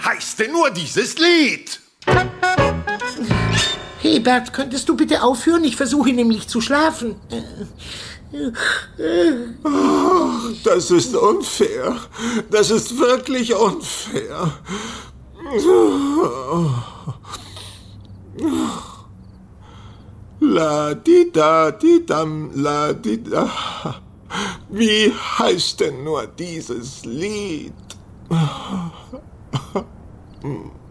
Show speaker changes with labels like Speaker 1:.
Speaker 1: heißt denn nur dieses Lied?
Speaker 2: Hebert, könntest du bitte aufhören? Ich versuche nämlich zu schlafen.
Speaker 3: Das ist unfair. Das ist wirklich unfair. La-di-da-di-dam, la-di-da. Wie heißt denn nur dieses Lied?